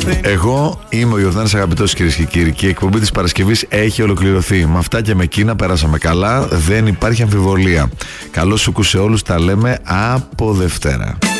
Εγώ είμαι ο Ιορδάνης, αγαπητός κυρίες και κύριοι, και η εκπομπή της Παρασκευής έχει ολοκληρωθεί. Με αυτά και με εκείνα πέρασαμε καλά, δεν υπάρχει αμφιβολία. Καλό σου σε όλους, τα λέμε από Δευτέρα.